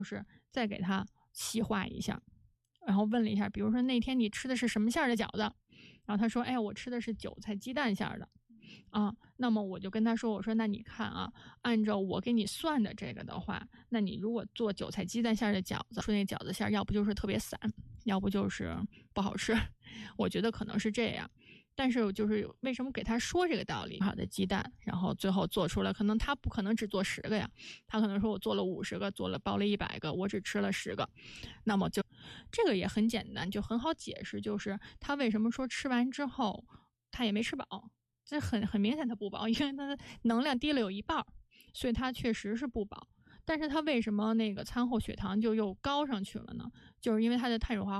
就是再给他细化一下，然后问了一下，比如说那天你吃的是什么馅的饺子，然后他说，哎，我吃的是韭菜鸡蛋馅的。那么我就跟他说，我说那你看啊，按照我给你算的这个的话，那你如果做韭菜鸡蛋馅的饺子，说那饺子馅要不就是特别散，要不就是不好吃，我觉得可能是这样。但是就是为什么给他说这个道理，好的鸡蛋，然后最后做出来，可能他不可能只做10个呀，他可能说我做了50个，包了100个，我只吃了10个，那么就这个也很简单，就很好解释，就是他为什么说吃完之后他也没吃饱，这很明显他不饱，因为他的能量低了有一半，所以他确实是不饱。但是他为什么那个餐后血糖就又高上去了呢？就是因为他的碳水化